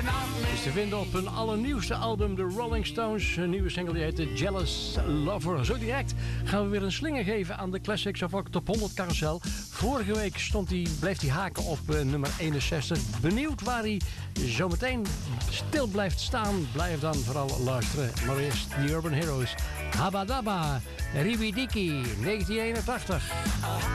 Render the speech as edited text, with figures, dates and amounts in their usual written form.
Is te vinden op hun allernieuwste album, The Rolling Stones. Een nieuwe single die heet Jealous Lover. Zo direct gaan we weer een slinger geven aan de Classics of Rock Top 100 carousel. Vorige week bleef hij haken op nummer 61. Benieuwd waar hij zometeen stil blijft staan. Blijf dan vooral luisteren. Maar eerst The Urban Heroes. Habba Dabba, Ribidiki, 1981.